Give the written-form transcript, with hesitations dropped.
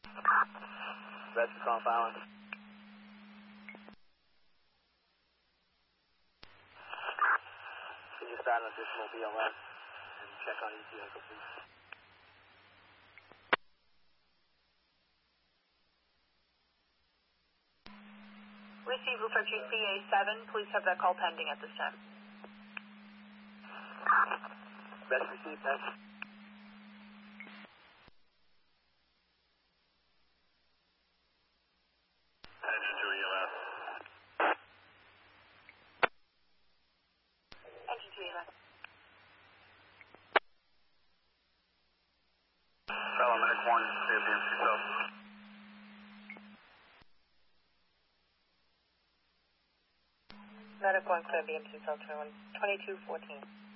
Rescue Conf Island. Can you start an additional BLS and check on each vehicle, please? Receive for GCA7. Please have that call pending at this time. Best received, thanks. Engine 2 EMS. Engine 2 EMS. Fellow Medic 1, BMC South. Medic 1, clear BMC South 2214.